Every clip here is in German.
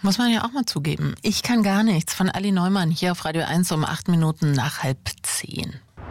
Muss man ja auch mal zugeben. Ich kann gar nichts von Ali Neumann hier auf Radio 1 um 8 Minuten nach 9:30.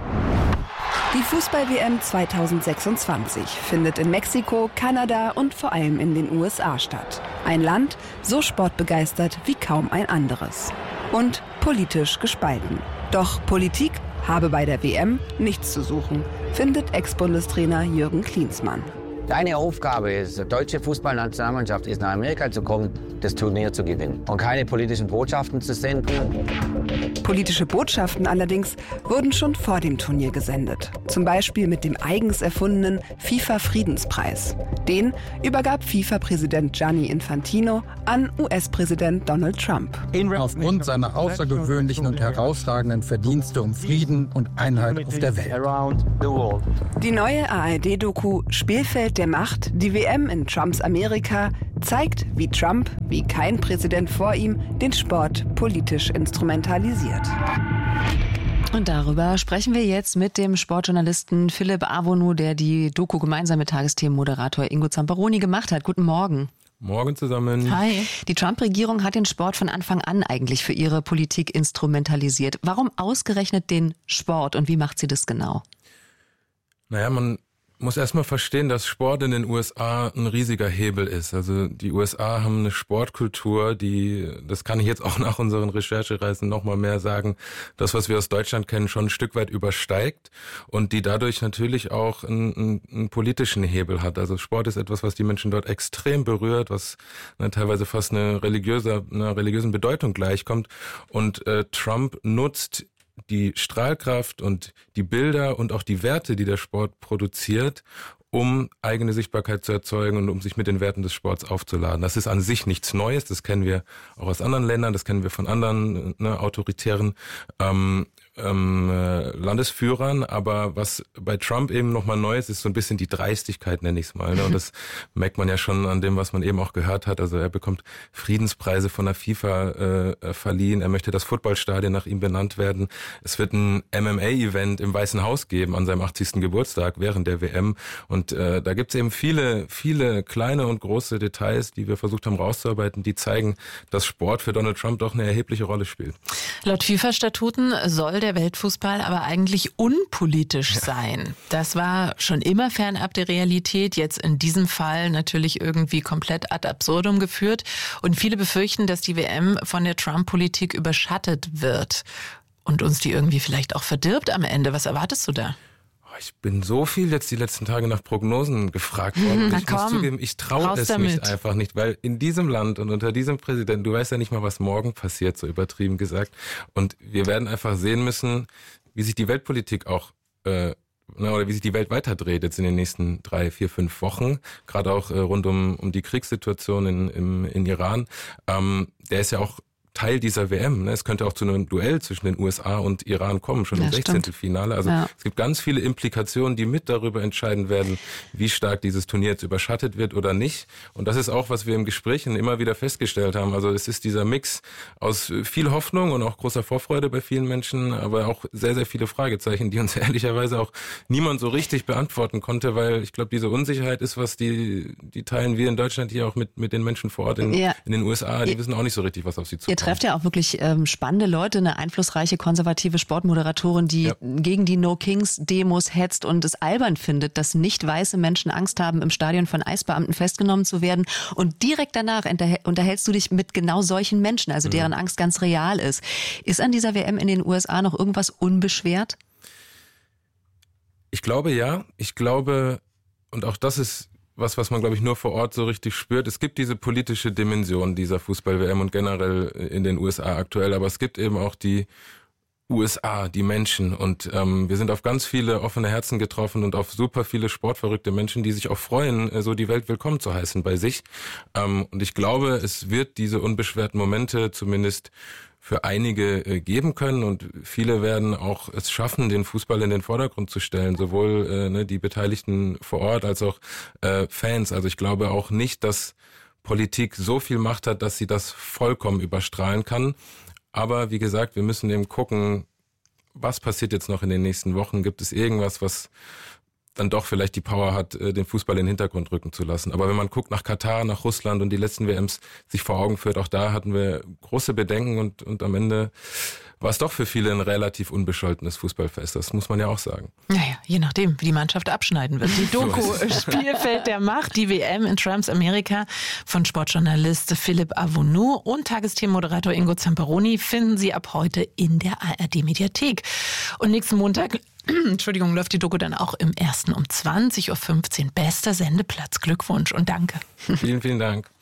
Die Fußball-WM 2026 findet in Mexiko, Kanada und vor allem in den USA statt. Ein Land so sportbegeistert wie kaum ein anderes. Und politisch gespalten. Doch Politik habe bei der WM nichts zu suchen, findet Ex-Bundestrainer Jürgen Klinsmann. Deine Aufgabe ist, die deutsche Fußballnationalmannschaft ist nach Amerika zu kommen, das Turnier zu gewinnen und keine politischen Botschaften zu senden. Politische Botschaften allerdings wurden schon vor dem Turnier gesendet. Zum Beispiel mit dem eigens erfundenen FIFA-Friedenspreis. Den übergab FIFA-Präsident Gianni Infantino an US-Präsident Donald Trump. Aufgrund seiner außergewöhnlichen und herausragenden Verdienste um Frieden und Einheit auf der Welt. Die neue ARD-Doku Spielfeld der Macht, die WM in Trumps Amerika, zeigt, wie Trump, wie kein Präsident vor ihm, den Sport politisch instrumentalisiert. Und darüber sprechen wir jetzt mit dem Sportjournalisten Philipp Avonu, der die Doku gemeinsam mit Tagesthemenmoderator Ingo Zamperoni gemacht hat. Guten Morgen. Morgen zusammen. Hi. Die Trump-Regierung hat den Sport von Anfang an eigentlich für ihre Politik instrumentalisiert. Warum ausgerechnet den Sport und wie macht sie das genau? Naja, man muss erstmal verstehen, dass Sport in den USA ein riesiger Hebel ist. Also die USA haben eine Sportkultur, das kann ich jetzt auch nach unseren Recherchereisen nochmal mehr sagen, das, was wir aus Deutschland kennen, schon ein Stück weit übersteigt und die dadurch natürlich auch einen politischen Hebel hat. Also Sport ist etwas, was die Menschen dort extrem berührt, was teilweise fast einer religiösen Bedeutung gleichkommt. Und Trump nutzt die Strahlkraft und die Bilder und auch die Werte, die der Sport produziert, um eigene Sichtbarkeit zu erzeugen und um sich mit den Werten des Sports aufzuladen. Das ist an sich nichts Neues, das kennen wir auch aus anderen Ländern, das kennen wir von anderen autoritären Landesführern, aber was bei Trump eben nochmal neu ist so ein bisschen die Dreistigkeit, nenne ich es mal. Und das merkt man ja schon an dem, was man eben auch gehört hat. Also er bekommt Friedenspreise von der FIFA verliehen, er möchte das Footballstadion nach ihm benannt werden. Es wird ein MMA-Event im Weißen Haus geben an seinem 80. Geburtstag während der WM und da gibt es eben viele, viele kleine und große Details, die wir versucht haben rauszuarbeiten, die zeigen, dass Sport für Donald Trump doch eine erhebliche Rolle spielt. Laut FIFA-Statuten soll der Weltfußball aber eigentlich unpolitisch sein. Das war schon immer fernab der Realität, jetzt in diesem Fall natürlich irgendwie komplett ad absurdum geführt. Und viele befürchten, dass die WM von der Trump-Politik überschattet wird und uns die irgendwie vielleicht auch verdirbt am Ende. Was erwartest du da? Ich bin so viel jetzt die letzten Tage nach Prognosen gefragt worden. Ich muss zugeben, ich traue es mich einfach nicht, weil in diesem Land und unter diesem Präsidenten, du weißt ja nicht mal, was morgen passiert, so übertrieben gesagt. Und wir werden einfach sehen müssen, wie sich die Weltpolitik auch oder wie sich die Welt weiterdreht jetzt in den nächsten 3, 4, 5 Wochen, gerade auch rund um die Kriegssituation in Iran. Der ist ja auch Teil dieser WM. Es könnte auch zu einem Duell zwischen den USA und Iran kommen, schon im 16. Finale. Also es gibt ganz viele Implikationen, die mit darüber entscheiden werden, wie stark dieses Turnier jetzt überschattet wird oder nicht. Und das ist auch, was wir im Gesprächen immer wieder festgestellt haben. Also es ist dieser Mix aus viel Hoffnung und auch großer Vorfreude bei vielen Menschen, aber auch sehr, sehr viele Fragezeichen, die uns ehrlicherweise auch niemand so richtig beantworten konnte, weil ich glaube, diese Unsicherheit ist, was die teilen wir in Deutschland hier auch mit den Menschen vor Ort in den USA. Die wissen auch nicht so richtig, was auf sie zukommt. Trefft ja auch wirklich spannende Leute, eine einflussreiche konservative Sportmoderatorin, die gegen die No-Kings-Demos hetzt und es albern findet, dass nicht weiße Menschen Angst haben, im Stadion von Eisbeamten festgenommen zu werden. Und direkt danach unterhältst du dich mit genau solchen Menschen, also deren Angst ganz real ist. Ist an dieser WM in den USA noch irgendwas unbeschwert? Ich glaube ja. Ich glaube, und auch das ist was man, glaube ich, nur vor Ort so richtig spürt. Es gibt diese politische Dimension dieser Fußball-WM und generell in den USA aktuell, aber es gibt eben auch die USA, die Menschen und wir sind auf ganz viele offene Herzen getroffen und auf super viele sportverrückte Menschen, die sich auch freuen, so die Welt willkommen zu heißen bei sich. Und ich glaube, es wird diese unbeschwerten Momente zumindest für einige geben können und viele werden auch es schaffen, den Fußball in den Vordergrund zu stellen, sowohl die Beteiligten vor Ort als auch Fans. Also ich glaube auch nicht, dass Politik so viel Macht hat, dass sie das vollkommen überstrahlen kann. Aber wie gesagt, wir müssen eben gucken, was passiert jetzt noch in den nächsten Wochen. Gibt es irgendwas, was dann doch vielleicht die Power hat, den Fußball in den Hintergrund rücken zu lassen. Aber wenn man guckt nach Katar, nach Russland und die letzten WMs sich vor Augen führt, auch da hatten wir große Bedenken und am Ende war es doch für viele ein relativ unbescholtenes Fußballfest. Das muss man ja auch sagen. Naja, je nachdem, wie die Mannschaft abschneiden wird. Die Doku Spielfeld der Macht, die WM in Trumps Amerika von Sportjournalist Philipp Avounou und Tagesthemenmoderator Ingo Zamperoni finden Sie ab heute in der ARD-Mediathek. Und nächsten Montag läuft die Doku dann auch im Ersten um 20.15 Uhr. Bester Sendeplatz. Glückwunsch und danke. Vielen, vielen Dank.